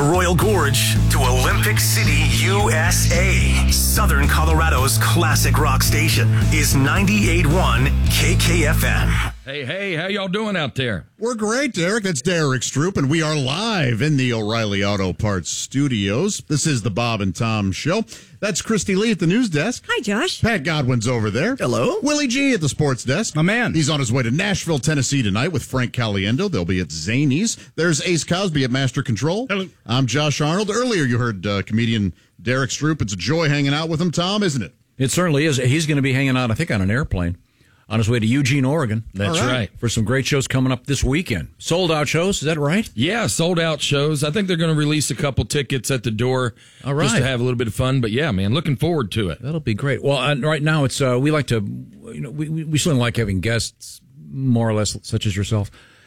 the Royal Gorge to Olympic City, USA. Southern Colorado's classic rock station is 98.1 KKFM. Hey, how y'all doing out there? We're great, Derek. That's Derek Stroop, and we are live in the O'Reilly Auto Parts studios. This is the Bob and Tom Show. That's Christy Lee at the news desk. Hi, Josh. Pat Godwin's over there. Hello. Willie G at the sports desk. My man. He's on his way to Nashville, Tennessee tonight with Frank Caliendo. They'll be at Zany's. There's Ace Cosby at Master Control. Hello. I'm Josh Arnold. Earlier you heard comedian Derek Stroop. It's a joy hanging out with him, Tom, isn't it? It certainly is. He's going to be hanging out, I think, on an airplane on his way to Eugene, Oregon. That's right. For some great shows coming up this weekend. Sold out shows, is that right? Yeah, sold out shows. I think they're going to release a couple tickets at the door just to have a little bit of fun. But yeah, man, looking forward to it. That'll be great. Well, right now it's we like to, we certainly like having guests, more or less, such as yourself.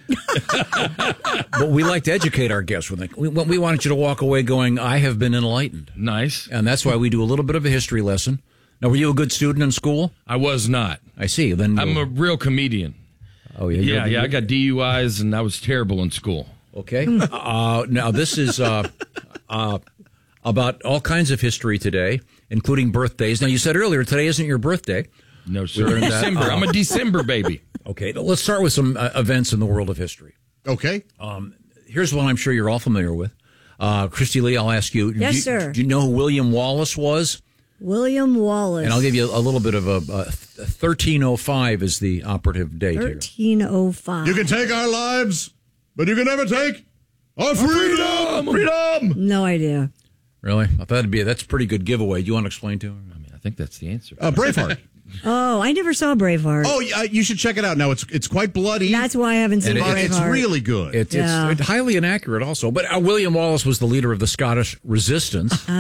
But we like to educate our guests. We wanted you to walk away going, I have been enlightened. Nice. And that's why we do a little bit of a history lesson. Now, were you a good student in school? I was not. I see. Then I'm a real comedian. Oh, yeah? Yeah, I got DUIs, and I was terrible in school. Okay. Now, this is about all kinds of history today, including birthdays. Now, you said earlier, today isn't your birthday. No, sir. December. I'm a December baby. Okay, let's start with some events in the world of history. Okay. Here's one I'm sure you're all familiar with. Christy Lee, I'll ask you. Yes, sir. Do you know who William Wallace was? William Wallace. And I'll give you a little bit of a 1305 is the operative date here. 1305. You can take our lives, but you can never take our freedom. Freedom. No idea. Really? I thought that's a pretty good giveaway. Do you want to explain to her? I mean, I think that's the answer. Braveheart. Oh, I never saw Braveheart. Oh, you should check it out. Now, it's quite bloody. That's why I haven't seen but Braveheart. it's really good. It's highly inaccurate also. But William Wallace was the leader of the Scottish resistance.